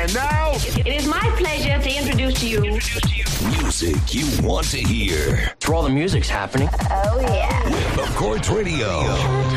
And now, it is my pleasure to introduce to you music you want to hear. It's where all the music's happening. Oh, yeah. With Quartz Radio.